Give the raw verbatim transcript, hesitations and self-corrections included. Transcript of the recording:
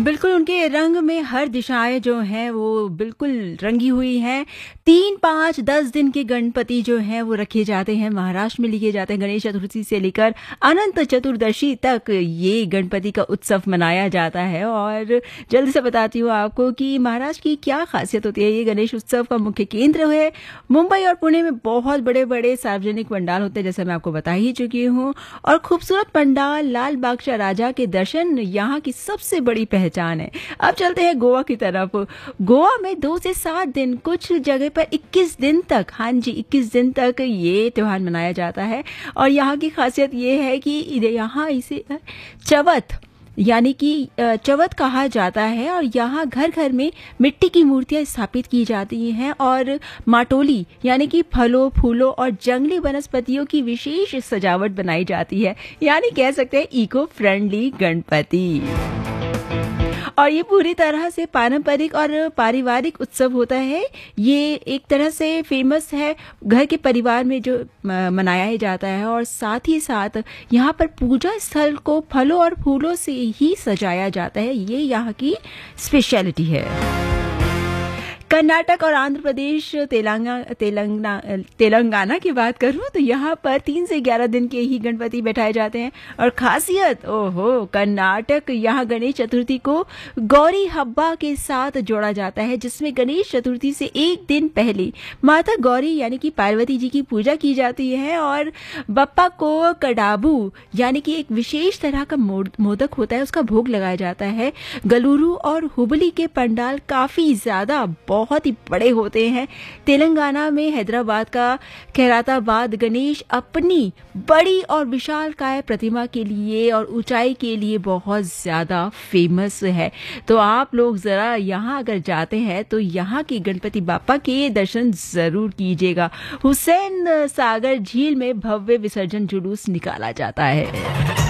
बिल्कुल, उनके रंग में हर दिशाएँ जो हैं वो बिल्कुल रंगी हुई हैं। तीन, पाँच, दस दिन के गणपति जो हैं वो रखे जाते हैं, महाराष्ट्र में लिखे जाते हैं। गणेश चतुर्थी से लेकर अनंत चतुर्दशी तक ये गणपति का उत्सव मनाया जाता है। और जल्दी से बताती हूँ आपको कि महाराष्ट्र की क्या खासियत होती है। ये गणेश उत्सव का मुख्य केंद्र है। मुंबई और पुणे में बहुत बड़े-बड़े सार्वजनिक पंडाल होते हैं, जैसे मैं आपको बता ही चुकी हूँ। और खूबसूरत पंडाल, लाल बादशाह राजा के दर्शन यहाँ की सबसे बड़ी पहचान है। अब चलते हैं गोवा की तरफ। गोवा में दो से सात दिन, कुछ जगह पर इक्कीस दिन तक, हाँ जी इक्कीस दिन तक ये त्योहार मनाया जाता है। और यहाँ की खासियत ये है कि यहाँ इसे चवथ यानी कि चवथ कहा जाता है। और यहाँ घर घर में मिट्टी की मूर्तियाँ स्थापित की जाती हैं और माटोली यानी कि फलों, फूलों और जंगली वनस्पतियों की विशेष सजावट बनाई जाती है। यानी कह सकते हैं इको फ्रेंडली गणपति। और ये पूरी तरह से पारंपरिक और पारिवारिक उत्सव होता है। ये एक तरह से फेमस है, घर के परिवार में जो मनाया जाता है। और साथ ही साथ यहाँ पर पूजा स्थल को फलों और फूलों से ही सजाया जाता है। ये यहाँ की स्पेशलिटी है। कर्नाटक और आंध्र प्रदेश, तेलंगाना तेलंगाना तेलंगाना की बात करूं तो यहाँ पर तीन से ग्यारह दिन के ही गणपति बैठाए जाते हैं। और खासियत, ओहो, कर्नाटक यहाँ गणेश चतुर्थी को गौरी हब्बा के साथ जोड़ा जाता है, जिसमें गणेश चतुर्थी से एक दिन पहले माता गौरी यानी कि पार्वती जी की पूजा की जाती है। और बप्पा को कडाबू यानी कि एक विशेष तरह का मोदक होता है, उसका भोग लगाया जाता है। गलुरु और हुबली के पंडाल काफी ज्यादा बहुत ही बड़े होते हैं। तेलंगाना में हैदराबाद का खैराताबाद गणेश अपनी बड़ी और विशालकाय प्रतिमा के लिए और ऊंचाई के लिए बहुत ज्यादा फेमस है। तो आप लोग जरा यहाँ अगर जाते हैं तो यहाँ के गणपति बापा के दर्शन जरूर कीजिएगा। हुसैन सागर झील में भव्य विसर्जन जुलूस निकाला जाता है।